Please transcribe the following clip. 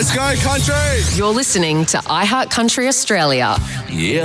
Let's go, country. You're listening to iHeart Country Australia. Yeah.